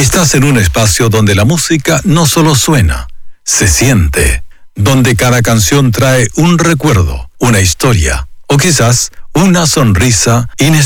Estás en un espacio donde la música no solo suena, se siente, donde cada canción trae un recuerdo, una historia o quizás una sonrisa inesperada.